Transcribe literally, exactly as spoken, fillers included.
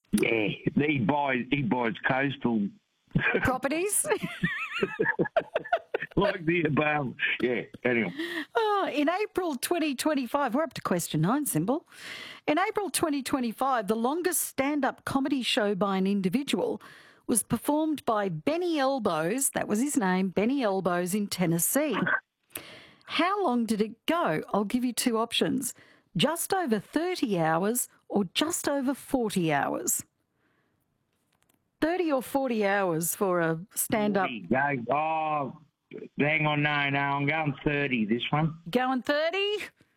Yeah, he buys he buys coastal Properties? like the above. Yeah, anyway. Oh, in April twenty twenty-five, we're up to question nine, Symbol. In April twenty twenty-five, the longest stand-up comedy show by an individual was performed by Benny Elbows, that was his name, Benny Elbows in Tennessee. How long did it go? I'll give you two options. Just over thirty hours or just over forty hours? thirty or forty hours for a stand-up. Go, oh, hang on, no, no, I'm going thirty, this one. Going thirty?